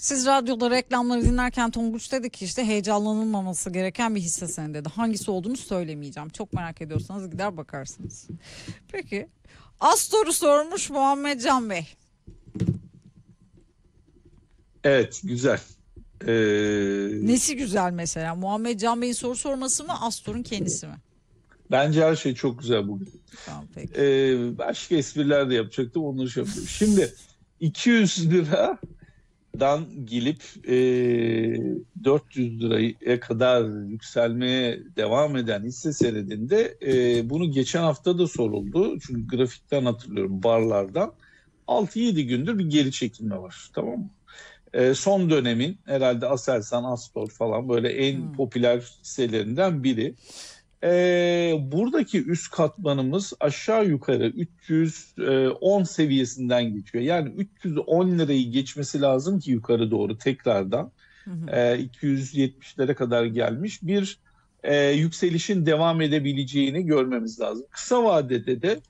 Siz radyoda reklamları dinlerken Tonguç dedi ki işte heyecanlanılmaması gereken bir hisse senedi dedi. Hangisi olduğunu söylemeyeceğim. Çok merak ediyorsanız gider bakarsınız. Peki. Astor'u sormuş Muhammed Can Bey. Evet, güzel. Nesi güzel mesela? Muhammed Can Bey'in soru sorması mı, Astor'un kendisi mi? Bence her şey çok güzel bugün. Tamam, peki. Başka espriler de yapacaktım, onları şey yapıyorum. Şimdi 200 liradan gelip 400 liraya kadar yükselmeye devam eden hisse senedinde bunu geçen hafta da soruldu. Çünkü grafikten hatırlıyorum, barlardan 6-7 gündür bir geri çekilme var, tamam mı? Son dönemin herhalde Aselsan, Astor falan böyle en popüler hisselerinden biri. Buradaki üst katmanımız aşağı yukarı 310 seviyesinden geçiyor. Yani 310 lirayı geçmesi lazım ki yukarı doğru tekrardan 270'lere kadar gelmiş bir yükselişin devam edebileceğini görmemiz lazım. Kısa vadede de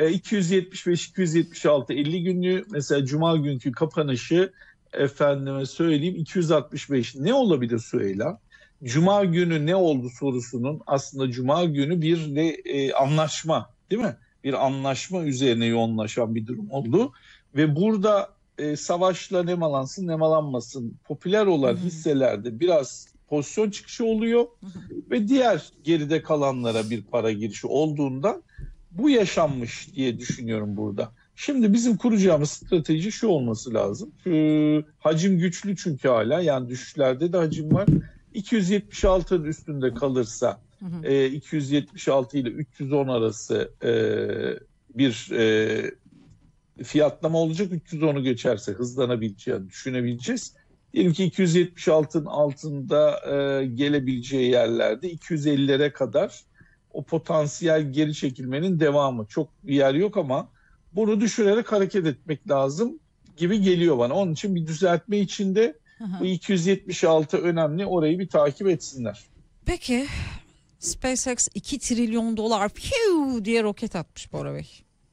275-276 50 günlüğü, mesela Cuma günkü kapanışı efendime söyleyeyim 265. Ne olabilir Süheyla? Cuma günü ne oldu sorusunun aslında Cuma günü bir anlaşma, değil mi? Bir anlaşma üzerine yoğunlaşan bir durum oldu. Ve burada savaşla nemalansın nemalanmasın popüler olan hisselerde biraz pozisyon çıkışı oluyor. Ve diğer geride kalanlara bir para girişi olduğundan bu yaşanmış diye düşünüyorum burada. Şimdi bizim kuracağımız strateji şu olması lazım. Hacim güçlü çünkü hala, yani düşüşlerde de hacim var. 276'ın üstünde kalırsa 276 ile 310 arası bir fiyatlama olacak. 310'u geçerse hızlanabileceğini düşünebileceğiz. Diyelim ki 276'ın altında gelebileceği yerlerde 250'lere kadar o potansiyel geri çekilmenin devamı. Çok bir yer yok ama bunu düşünerek hareket etmek lazım gibi geliyor bana. Onun için bir düzeltme içinde bu 276 önemli. Orayı bir takip etsinler. Peki. SpaceX 2 trilyon dolar diye roket atmış Bora Bey.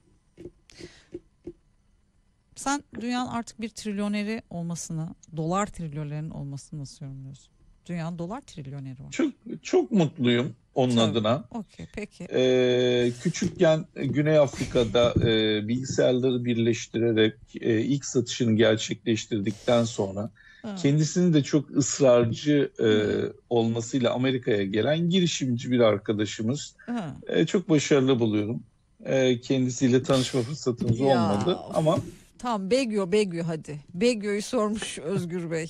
Sen dünyanın artık bir trilyoneri olmasını, dolar trilyonerinin olmasını nasıl yorumluyorsun? Dünyanın dolar trilyoneri var. Çok mutluyum onun adına. Okay, peki. Küçükken Güney Afrika'da bilgisayarları birleştirerek ilk satışını gerçekleştirdikten sonra kendisinin de çok ısrarcı olmasıyla Amerika'ya gelen girişimci bir arkadaşımız. Çok başarılı buluyorum. Kendisiyle tanışma fırsatımız olmadı ama... Tamam, Begyo hadi. Begyo'yu sormuş Özgür Bey.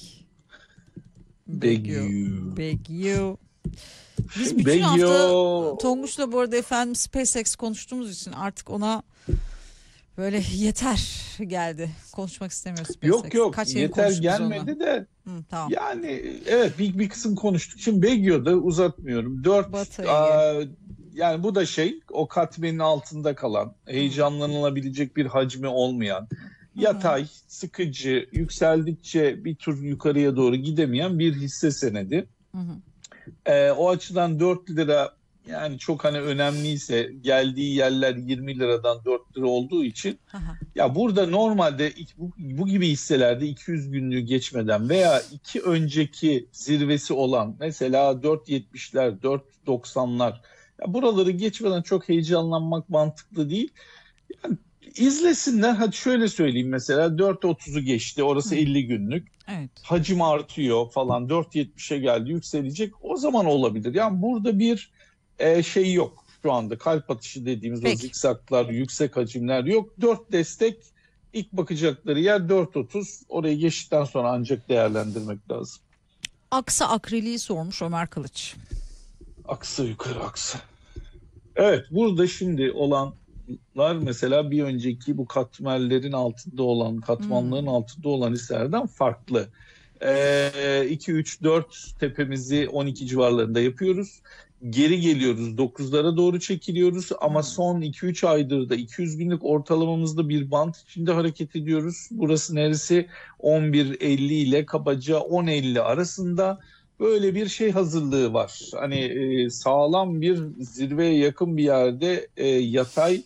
Begyo. Biz bütün hafta Tonguç'la bu arada efendim SpaceX konuştuğumuz için artık ona böyle yeter geldi. Konuşmak istemiyor SpaceX. Yok yeter gelmedi de. Tamam. Yani evet bir kısım konuştuk. Şimdi Begyo'da uzatmıyorum. Yani bu da o katmenin altında kalan, heyecanlanılabilecek bir hacmi olmayan, yatay, sıkıcı, yükseldikçe bir tur yukarıya doğru gidemeyen bir hisse senedi. O açıdan 4 lira yani çok önemliyse, geldiği yerler 20 liradan 4 lira olduğu için ya burada normalde bu gibi hisselerde 200 günlüğü geçmeden veya iki önceki zirvesi olan mesela 4.70'ler, 4.90'lar, buraları geçmeden çok heyecanlanmak mantıklı değil. Yani izlesinler. Hadi şöyle söyleyeyim, mesela 4.30'u geçti. Orası 50 günlük. Evet. Hacim artıyor falan. 4.70'e geldi, yükselecek. O zaman olabilir. Yani burada bir yok. Şu anda kalp atışı dediğimiz o zikzaklar, yüksek hacimler yok. 4 destek, ilk bakacakları yer 4.30. Orayı geçtikten sonra ancak değerlendirmek lazım. Aksa akriliği sormuş Ömer Kılıç. Aksa yukarı aksa. Evet, burada şimdi olanlar mesela bir önceki bu katmerlerin altında olan, katmanların altında olan hisselerden farklı. 2, 3, 4 tepemizi 12 civarlarında yapıyoruz. Geri geliyoruz, 9'lara doğru çekiliyoruz ama son 2-3 aydır da 200 günlük ortalamamızda bir bant içinde hareket ediyoruz. Burası neresi? 11.50 ile kabaca 10.50 arasında böyle bir hazırlığı var. Sağlam bir zirveye yakın bir yerde yatay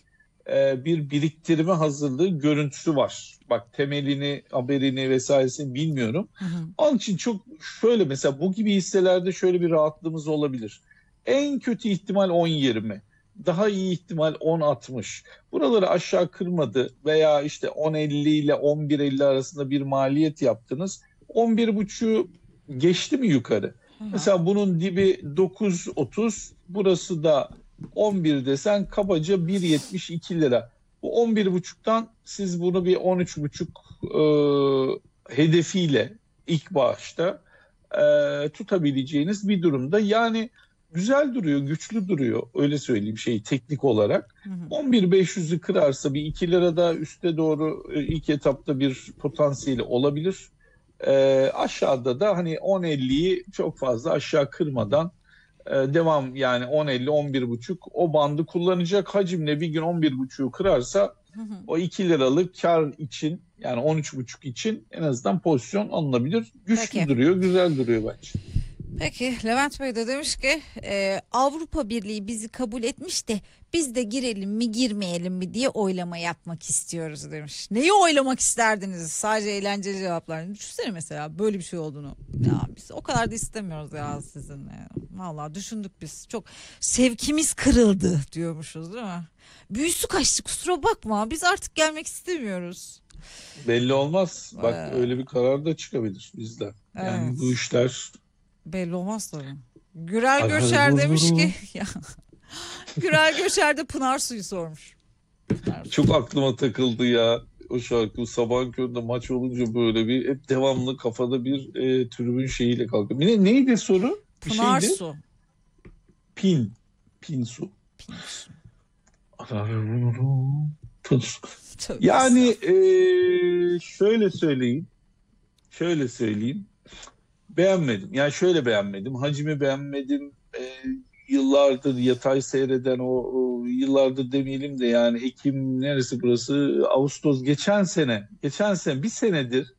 bir biriktirme hazırlığı görüntüsü var. Bak temelini, haberini vesairesini bilmiyorum. Hı hı. Onun için çok şöyle mesela bu gibi hisselerde şöyle bir rahatlığımız olabilir. En kötü ihtimal 10-20. Daha iyi ihtimal 10-60. Buraları aşağı kırmadı veya işte 10.50 ile 11.50 arasında bir maliyet yaptınız. 11.5'u geçti mi yukarı? Hı hı. Mesela bunun dibi 9.30, burası da 11 desen kabaca 1.72 lira. Bu 11.5'tan siz bunu bir 13.5 hedefiyle ilk başta tutabileceğiniz bir durumda. Yani güzel duruyor, güçlü duruyor. Öyle söyleyeyim teknik olarak. Hı hı. 11.500'ü kırarsa bir 2 lira daha üste doğru ilk etapta bir potansiyeli olabilir. Aşağıda da hani 10.50'yi çok fazla aşağı kırmadan devam, yani 10.50 11.5 o bandı kullanacak. Hacimle bir gün 11.5'u kırarsa Hı hı. o 2 liralık kar için, yani 13.5 için en azından pozisyon alınabilir. Güçlü Peki. duruyor, güzel duruyor bence. Peki Levent Bey de demiş ki Avrupa Birliği bizi kabul etmiş de biz de girelim mi girmeyelim mi diye oylama yapmak istiyoruz demiş. Neyi oylamak isterdiniz? Sadece eğlenceli cevaplar. Düşünsene mesela böyle bir şey olduğunu. Ya biz o kadar da istemiyoruz ya sizinle. Vallahi düşündük biz. Çok sevkimiz kırıldı diyormuşuz değil mi? Büyüsü kaçtı, kusura bakma, biz artık gelmek istemiyoruz. Belli olmaz. Bak Ee, öyle bir karar da çıkabilir bizden. Yani bu evet. işler Belli olmaz tabii. Gürel arar Göçer demiş ki bulurum. ya, Gürel Göçer de Pınar Suyu sormuş. Pınar Suyu. Çok aklıma takıldı ya o şarkı. Sabahın köründe maç olunca böyle bir hep devamlı kafada bir tribün şeyiyle kalkıyor. Neydi soru? Bir Pınar şeydi. Su. Pin. Pin su. Pınar Su. Pin su. Tövbe Yani estağfurullah. şöyle söyleyeyim. Şöyle söyleyeyim. Beğenmedim. Yani şöyle beğenmedim. Hacmi beğenmedim. Yıllardır yatay seyreden o yıllardır demeyelim de yani Ekim neresi burası? Ağustos geçen sene bir senedir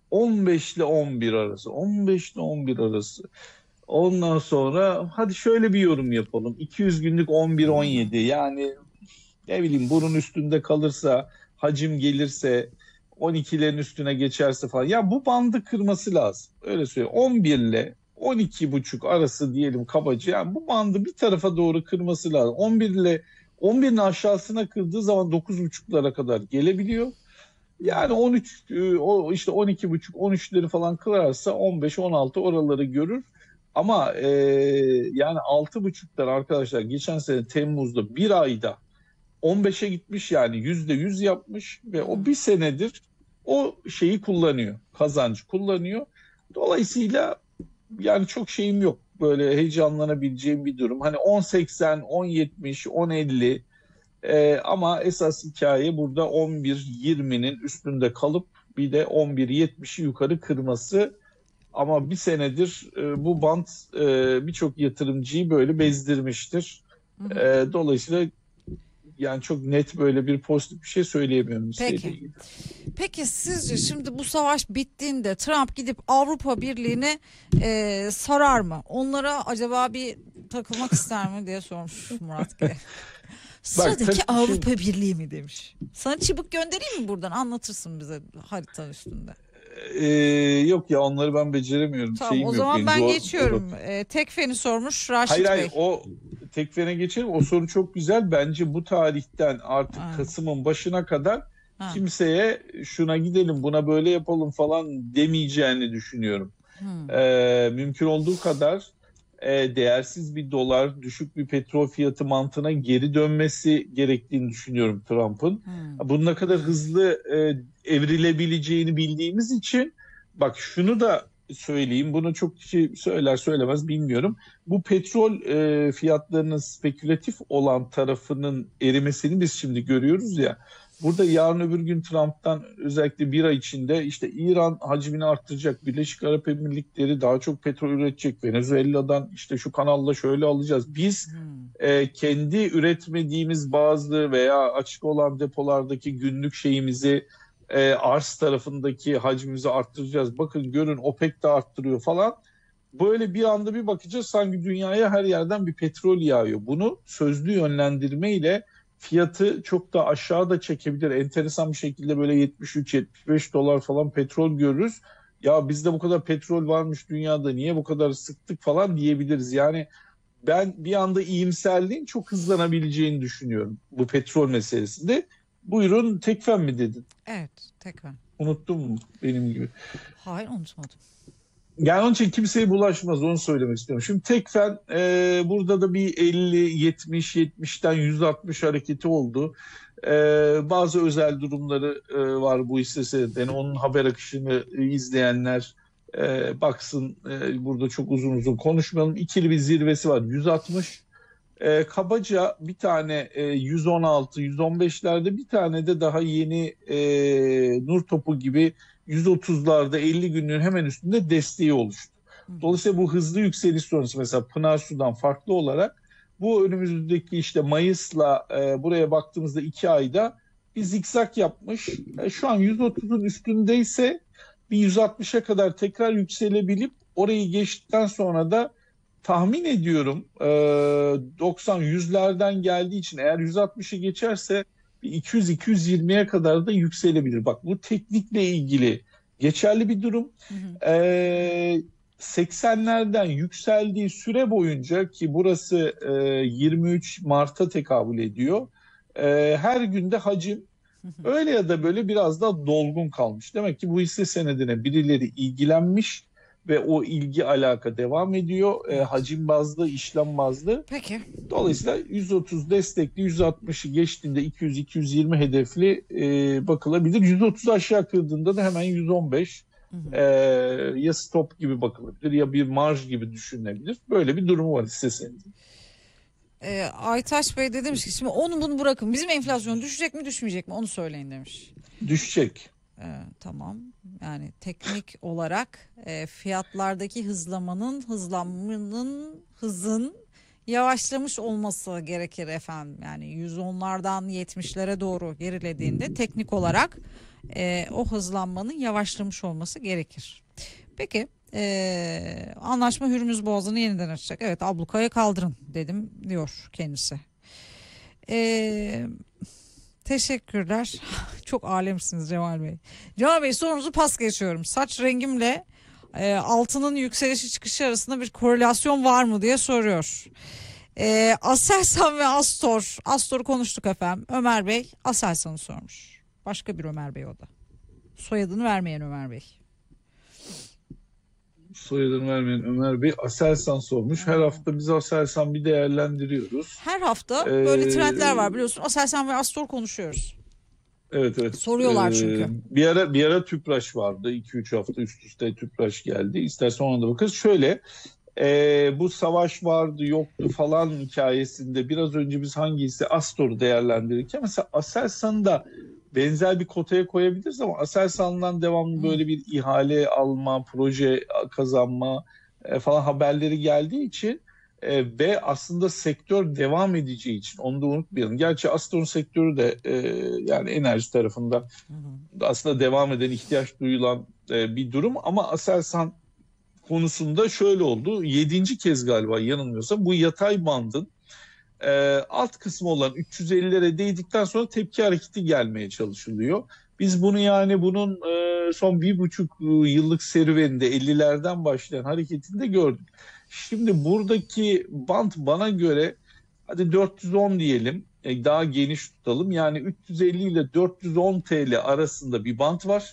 15 ile 11 arası. 15 ile 11 arası. Ondan sonra hadi şöyle bir yorum yapalım. 200 günlük Hı hı. 11-17, yani ne bileyim bunun üstünde kalırsa, hacim gelirse, 12'lerin üstüne geçerse falan. Ya bu bandı kırması lazım. Öyle söyleyeyim. 11 ile 12,5 arası diyelim kabaca. Yani bu bandı bir tarafa doğru kırması lazım. 11 ile 11'in aşağısına kırdığı zaman 9,5'lara kadar gelebiliyor. Hı hı. Yani 13 o işte 12,5 13'leri falan kırarsa 15 16 oraları görür. Ama yani 6,5'lar arkadaşlar geçen sene Temmuz'da bir ayda 15'e gitmiş, yani %100 yapmış ve Hı hı. o bir senedir o şeyi kullanıyor. Kazancı kullanıyor. Dolayısıyla yani çok şeyim yok. Böyle heyecanlanabileceğim bir durum. Hani 10.80, 10.70, 10.50, ama esas hikaye burada 11.20'nin üstünde kalıp bir de 11.70'i yukarı kırması. Ama bir senedir bu bant birçok yatırımcıyı böyle bezdirmiştir. Hı hı. Dolayısıyla yani çok net böyle bir pozitif bir şey söyleyemiyorum hisseyle Peki. ilgili. Peki sizce şimdi bu savaş bittiğinde Trump gidip Avrupa Birliği'ne sarar mı? Onlara acaba bir takılmak ister mi diye sormuş Murat G. Bak Sıradaki şimdi Avrupa Birliği mi demiş. Sana çubuk göndereyim mi buradan? Anlatırsın bize harita üstünde. e, yok ya, onları ben beceremiyorum. Tamam, o Şeyim yok zaman benim. ben geçiyorum. Tekfeni sormuş Hayır Raşit hayır, Bey. o tekfene geçelim. O soru çok güzel. Bence bu tarihten artık Ha, Kasım'ın başına kadar ha, kimseye şuna gidelim buna böyle yapalım falan demeyeceğini düşünüyorum. hmm, Mümkün olduğu kadar değersiz bir dolar, düşük bir petrol fiyatı mantığına geri dönmesi gerektiğini düşünüyorum Trump'ın. hmm, Bunun ne kadar hızlı evrilebileceğini bildiğimiz için, bak şunu da söyleyeyim, bunu çok kişi söyler söylemez bilmiyorum. Bu petrol fiyatlarının spekülatif olan tarafının erimesini biz şimdi görüyoruz ya. Burada yarın öbür gün Trump'tan özellikle bir ay içinde işte İran hacmini arttıracak, Birleşik Arap Emirlikleri daha çok petrol üretecek, Venezuela'dan işte şu kanalla şöyle alacağız. Biz hmm, kendi üretmediğimiz bazı veya açık olan depolardaki günlük şeyimizi arz tarafındaki hacmimizi arttıracağız. Bakın görün OPEC de arttırıyor falan. Böyle bir anda bir bakacağız sanki dünyaya her yerden bir petrol yağıyor. Bunu sözlü yönlendirmeyle fiyatı çok da aşağıda çekebilir. Enteresan bir şekilde böyle 73-75 dolar falan petrol görürüz. Ya bizde bu kadar petrol varmış dünyada, niye bu kadar sıktık falan diyebiliriz. Yani ben bir anda iyimserliğin çok hızlanabileceğini düşünüyorum bu petrol meselesinde. Buyurun, Tekfen mi dedin? Evet, tekrar. Unuttun mu benim gibi? Hayır, unutmadım. Yani onun için kimseye bulaşmaz, onu söylemek istiyorum. Şimdi Tekfen burada da bir 50-70'ten 160 hareketi oldu. E, Bazı özel durumları var bu hisse senedinin. Onun haber akışını izleyenler baksın. Burada çok uzun uzun konuşmayalım. İkili bir zirvesi var, 160. Kabaca bir tane 116, 115'lerde, bir tane de daha yeni nur topu gibi 130'larda 50 günlüğün hemen üstünde desteği oluştu. Hı hı. Dolayısıyla bu hızlı yükseliş sonrası mesela Pınar Su'dan farklı olarak bu önümüzdeki işte Mayıs'la buraya baktığımızda 2 ayda bir zikzak yapmış. Şu an 130'un üstündeyse bir 160'a kadar tekrar yükselebilip orayı geçtikten sonra da tahmin ediyorum 90-100'lerden geldiği için eğer 160'ı geçerse bir 200-220'ye kadar da yükselebilir. Bak, bu teknikle ilgili geçerli bir durum. Hı hı. 80'lerden yükseldiği süre boyunca, ki burası 23 Mart'a tekabül ediyor. Her günde hacim Hı hı. öyle ya da böyle biraz daha dolgun kalmış. Demek ki bu hisse senedine birileri ilgilenmiş ve o ilgi alaka devam ediyor. Evet. Hacim bazlı, işlem bazlı. Peki. Dolayısıyla 130 destekli, 160'ı geçtiğinde 200-220 hedefli bakılabilir. 130 aşağı kırdığında da hemen 115 Hı hı. ya stop gibi bakılabilir ya bir marj gibi düşünülebilir. Böyle bir durumu var hisse senedinin. Aytaç Bey de demiş ki şimdi onu bunu bırakın. Bizim enflasyon düşecek mi düşmeyecek mi onu söyleyin demiş. Düşecek. Tamam. Yani teknik olarak fiyatlardaki hızın yavaşlamış olması gerekir efendim. Yani 110'lardan 70'lere doğru gerilediğinde teknik olarak o hızlanmanın yavaşlamış olması gerekir. Peki anlaşma Hürmüz Boğazı'nı yeniden açacak. Evet, ablukayı kaldırın dedim diyor kendisi. Eee Teşekkürler. Çok alemsiniz Cemal Bey. Cemal Bey, sorunuzu pas geçiyorum. Saç rengimle altının yükselişi çıkışı arasında bir korelasyon var mı diye soruyor. Aselsan ve Astor. Astor'u konuştuk efendim. Ömer Bey Aselsan'ı sormuş. Başka bir Ömer Bey o da. Soyadını vermeyen Ömer Bey. Soyadını vermeyen Ömer Bey Aselsan sormuş. Her hafta biz Aselsan bir değerlendiriyoruz. Her hafta böyle Ee, trendler var biliyorsun. Aselsan ve Astor konuşuyoruz. evet. Soruyorlar çünkü. Bir ara Tüpraş vardı. 2-3 hafta üst üste Tüpraş geldi. İstersen ona da bakarız. Şöyle, bu savaş vardı yoktu falan hikayesinde biraz önce biz hangisi Astor'u değerlendirirken mesela Aselsan'ı da benzer bir kotaya koyabiliriz ama Aselsan'dan devamlı böyle bir ihale alma, proje kazanma falan haberleri geldiği için ve aslında sektör devam edeceği için onu da unutmayalım. Gerçi Astor'un sektörü de yani enerji tarafında Hı hı. aslında devam eden, ihtiyaç duyulan bir durum ama Aselsan konusunda şöyle oldu. 7. kez galiba yanılmıyorsam bu yatay bandın alt kısmı olan 350'lere değdikten sonra tepki hareketi gelmeye çalışılıyor. Biz bunu, yani bunun son 1,5 yıllık serüveninde 50'lerden başlayan hareketinde gördük. Şimdi buradaki band bana göre, hadi 410 diyelim, daha geniş tutalım. Yani 350 ile 410 TL arasında bir band var.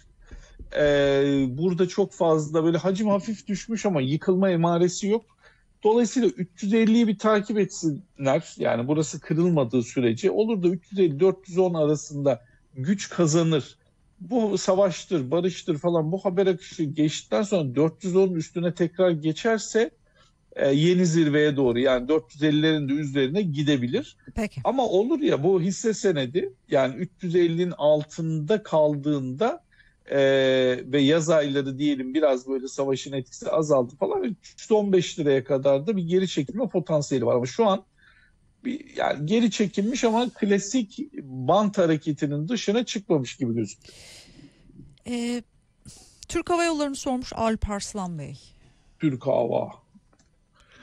Burada çok fazla böyle hacim hafif düşmüş ama yıkılma emaresi yok. Dolayısıyla 350'yi bir takip etsinler. Yani burası kırılmadığı sürece olur da 350-410 arasında güç kazanır. Bu savaştır, barıştır falan, bu haber akışı geçtikten sonra 410'un üstüne tekrar geçerse yeni zirveye doğru, yani 450'lerin de üzerine gidebilir. Peki. Ama olur ya, bu hisse senedi yani 350'nin altında kaldığında ve yaz ayları diyelim biraz böyle savaşın etkisi azaldı falan, 315 liraya kadar da bir geri çekilme potansiyeli var. Ama şu an yani geri çekilmiş ama klasik bant hareketinin dışına çıkmamış gibi gözüküyor. Ee, Türk Hava Yolları'nı sormuş Alp Arslan Bey. Türk Hava.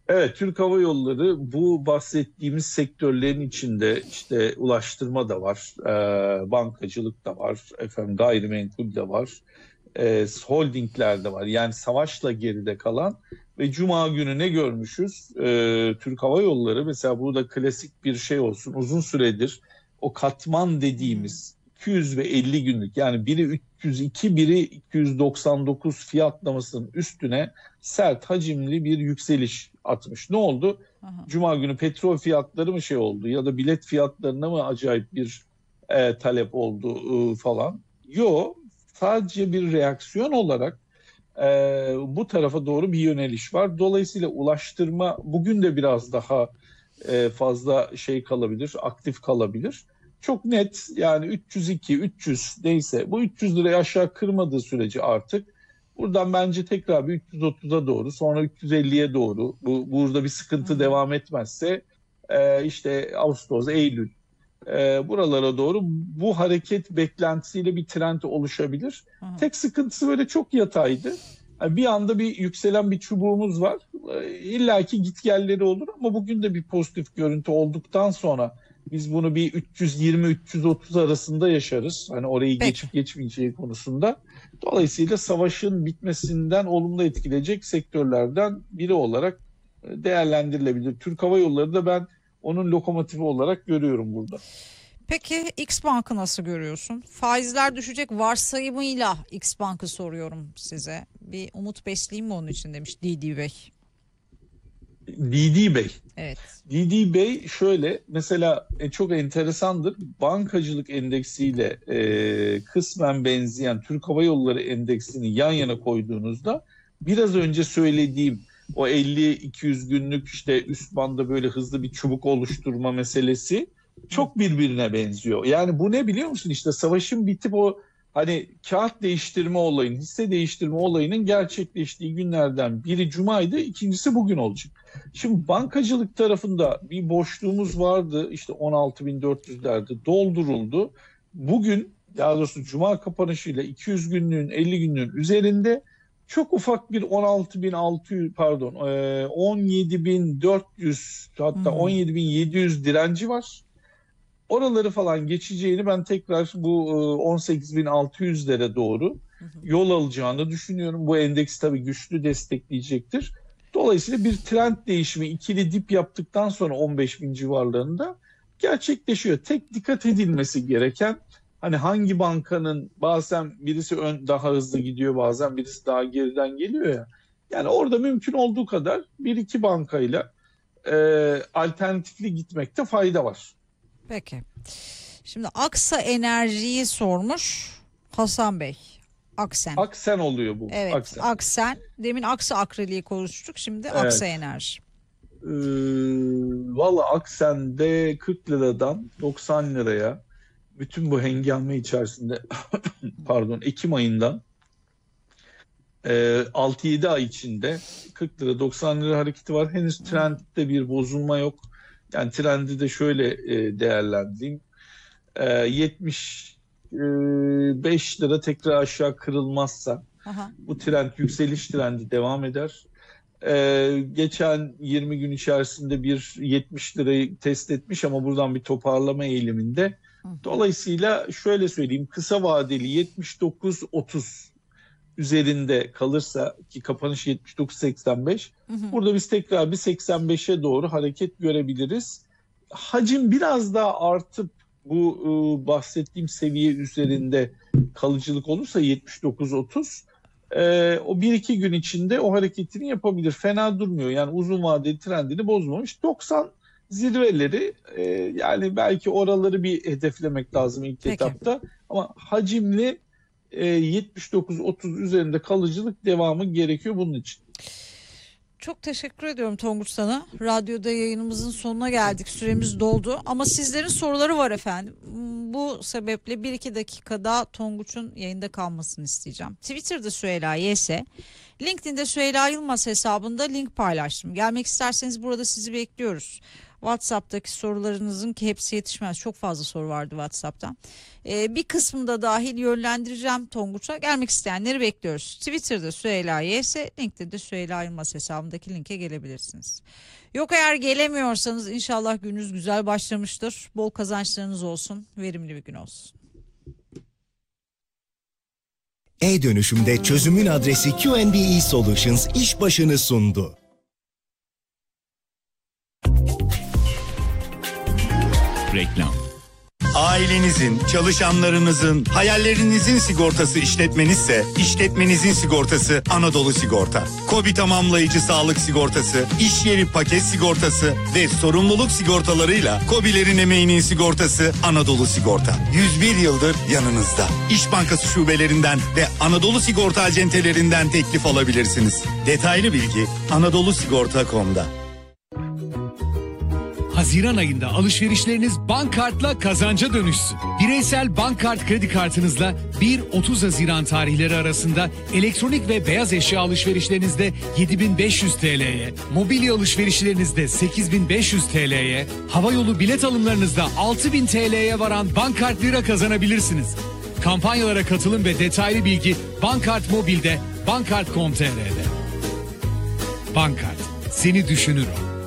Evet, Türk Hava Yolları bu bahsettiğimiz sektörlerin içinde işte ulaştırma da var, bankacılık da var, efendim gayrimenkul de var, holdingler de var. Yani savaşla geride kalan ve Cuma günü ne görmüşüz? Türk Hava Yolları mesela burada klasik bir şey olsun. Uzun süredir o katman Hı hı. dediğimiz 200 ve 50 günlük yani biri 302 biri 299 fiyatlamasının üstüne sert hacimli bir yükseliş atmış. Ne oldu? Aha. Cuma günü petrol fiyatları mı şey oldu ya da bilet fiyatlarına mı acayip bir talep oldu falan? Yok, sadece bir reaksiyon olarak e, bu tarafa doğru bir yöneliş var. Dolayısıyla ulaştırma bugün de biraz daha fazla şey kalabilir, aktif kalabilir. Çok net yani 302, 300 neyse bu 300 lirayı aşağı kırmadığı sürece artık buradan bence tekrar bir 330'a doğru sonra 350'ye doğru burada bir Hı sıkıntı hı. devam etmezse işte Ağustos, Eylül buralara doğru bu hareket beklentisiyle bir trend oluşabilir. Aha. Tek sıkıntısı böyle çok yataydı. Yani bir anda bir yükselen bir çubuğumuz var. İlla ki gitgelleri olur ama bugün de bir pozitif görüntü olduktan sonra biz bunu bir 320-330 arasında yaşarız. Hani orayı Peki. geçip geçmeyeceği konusunda. Dolayısıyla savaşın bitmesinden olumlu etkileyecek sektörlerden biri olarak değerlendirilebilir. Türk Hava Yolları da ben onun lokomotifi olarak görüyorum burada. Peki X Bank'ı nasıl görüyorsun? Faizler düşecek varsayımıyla X Bank'ı soruyorum size. Bir umut besleyeyim mi onun için demiş Didi Bey. Didi Bey. Evet. Didi Bey şöyle mesela çok enteresandır. Bankacılık endeksiyle kısmen benzeyen Türk Hava Yolları endeksini yan yana koyduğunuzda biraz önce söylediğim o 50-200 günlük işte üst banda böyle hızlı bir çubuk oluşturma meselesi çok birbirine benziyor. Yani bu ne biliyor musun? İşte savaşın bitip o hani kağıt değiştirme olayının, hisse değiştirme olayının gerçekleştiği günlerden biri Cuma'ydı, ikincisi bugün olacak. Şimdi bankacılık tarafında bir boşluğumuz vardı. İşte 16.400'lerde dolduruldu. Bugün daha doğrusu Cuma kapanışıyla 200 günlüğün 50 günlüğün üzerinde çok ufak bir 16.600 pardon 17.400 Hı hatta hı. 17.700 direnci var. Oraları falan geçeceğini ben tekrar bu 18.600'lere doğru Hı hı. yol alacağını düşünüyorum. Bu endeks tabii güçlü destekleyecektir. Dolayısıyla bir trend değişimi ikili dip yaptıktan sonra 15.000 civarlarında gerçekleşiyor. Tek dikkat edilmesi gereken hani hangi bankanın bazen birisi daha hızlı gidiyor bazen birisi daha geriden geliyor ya. Yani orada mümkün olduğu kadar bir iki bankayla e, alternatifli gitmekte fayda var. Peki. Şimdi Aksa Enerji'yi sormuş Hasan Bey. Aksen. Aksen oluyor bu. Evet, Aksen. Aksen. Demin Aksa Akreli'yi konuştuk. Şimdi Aksa Evet. Enerji. Ee, Valla Aksen'de 40 liradan 90 liraya bütün bu hengame içerisinde pardon Ekim ayından 6-7 ay içinde 40 lira 90 lira hareketi var. Henüz Hı hı. trendde bir bozulma yok. Yani trendi de şöyle değerlendireyim. 75 lira tekrar aşağı kırılmazsa Aha. bu trend yükseliş trendi devam eder. Geçen 20 gün içerisinde bir 70 lirayı test etmiş ama buradan bir toparlama eğiliminde. Hı hı. Dolayısıyla şöyle söyleyeyim kısa vadeli 79.30 üzerinde kalırsa ki kapanış 79.85 Hı hı. burada biz tekrar bir 85'e doğru hareket görebiliriz. Hacim biraz daha artıp bu bahsettiğim seviye üzerinde kalıcılık olursa 79.30 o bir iki gün içinde o hareketini yapabilir. Fena durmuyor. Yani uzun vadeli trendini bozmamış. 90 zirveleri yani belki oraları bir hedeflemek lazım ilk Peki. etapta. Ama hacimli 79-30 üzerinde kalıcılık devamı gerekiyor bunun için. Çok teşekkür ediyorum Tonguç sana. Radyoda yayınımızın sonuna geldik. Süremiz doldu. Ama sizlerin soruları var efendim. Bu sebeple bir iki dakikada Tonguç'un yayında kalmasını isteyeceğim. Twitter'da Süheyla YS, LinkedIn'de Süheyla Yılmaz hesabında link paylaştım. Gelmek isterseniz burada sizi bekliyoruz. WhatsApp'taki sorularınızın, ki hepsi yetişmez, çok fazla soru vardı WhatsApp'tan. Bir kısmını da dahil yönlendireceğim Tonguç'a. Gelmek isteyenleri bekliyoruz. Twitter'da Süheyla YS, LinkedIn'de Süheyla Yılmaz hesabındaki linke gelebilirsiniz. Yok, eğer gelemiyorsanız inşallah gününüz güzel başlamıştır. Bol kazançlarınız olsun. Verimli bir gün olsun. E-dönüşümde çözümün adresi QNB Solutions iş başını sundu. Reklam. Ailenizin, çalışanlarınızın, hayallerinizin sigortası işletmenizse, işletmenizin sigortası Anadolu Sigorta. KOBİ tamamlayıcı sağlık sigortası, iş yeri paket sigortası ve sorumluluk sigortalarıyla KOBİ'lerin emeğinin sigortası Anadolu Sigorta. 101 yıldır yanınızda. İş Bankası şubelerinden ve Anadolu Sigorta acentelerinden teklif alabilirsiniz. Detaylı bilgi anadolusigorta.com'da. Haziran ayında alışverişleriniz Bankkart'la kazanca dönüşsün. Bireysel Bankkart kredi kartınızla 1-30 Haziran tarihleri arasında elektronik ve beyaz eşya alışverişlerinizde 7.500 TL'ye, mobilya alışverişlerinizde 8.500 TL'ye, havayolu bilet alımlarınızda 6.000 TL'ye varan Bankkart lira kazanabilirsiniz. Kampanyalara katılım ve detaylı bilgi Bankkart Mobil'de, bankkart.com.tr'de. Bankkart, seni düşünür o.